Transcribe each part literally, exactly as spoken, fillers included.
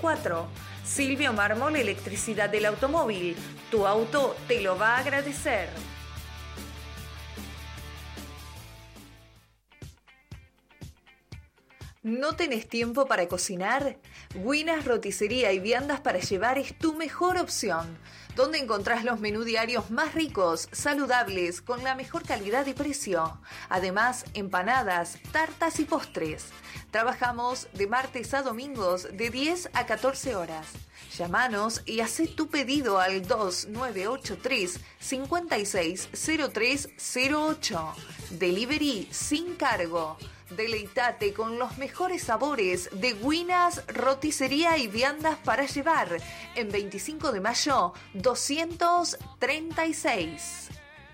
cuatro. Silvio Mármol, electricidad del automóvil. Tu auto te lo va a agradecer. ¿No tenés tiempo para cocinar? Guinas Roticería y Viandas para Llevar es tu mejor opción, donde encontrás los menú diarios más ricos, saludables, con la mejor calidad y precio. Además, empanadas, tartas y postres. Trabajamos de martes a domingos de diez a catorce horas. Llámanos y haz tu pedido al dos nueve ocho tres, cinco seis cero tres cero ocho. Delivery sin cargo. Deleitate con los mejores sabores de Guinas Roticería y Viandas para Llevar en veinticinco de mayo doscientos treinta y seis.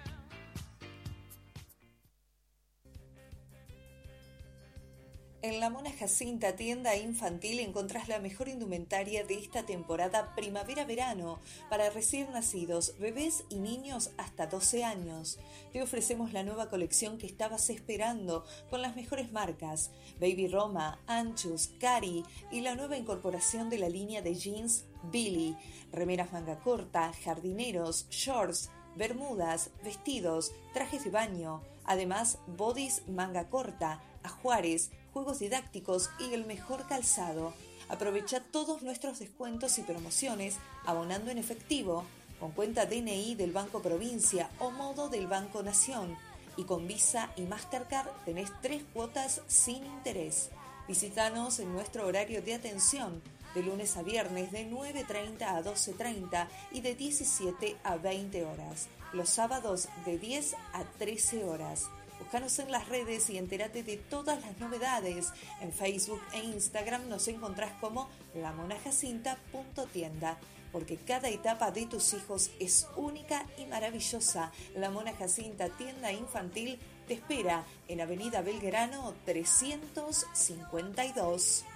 En La Mona Jacinta, tienda infantil, encontrás la mejor indumentaria de esta temporada primavera-verano para recién nacidos, bebés y niños hasta doce años. Te ofrecemos la nueva colección que estabas esperando con las mejores marcas: Baby Roma, Anchus, Cari y la nueva incorporación de la línea de jeans Billy, remeras manga corta, jardineros, shorts, bermudas, vestidos, trajes de baño, además bodys manga corta, ajuares, juegos didácticos y el mejor calzado. Aprovecha todos nuestros descuentos y promociones abonando en efectivo, con cuenta D N I del Banco Provincia o modo del Banco Nación, y con Visa y Mastercard tenés tres cuotas sin interés. Visítanos en nuestro horario de atención de lunes a viernes de nueve treinta a doce treinta y de diecisiete a veinte horas. Los sábados de diez a trece horas. Búscanos en las redes y entérate de todas las novedades. En Facebook e Instagram nos encontrás como lamonajacinta.tienda, porque cada etapa de tus hijos es única y maravillosa. La Mona Jacinta, tienda infantil, te espera en Avenida Belgrano trescientos cincuenta y dos.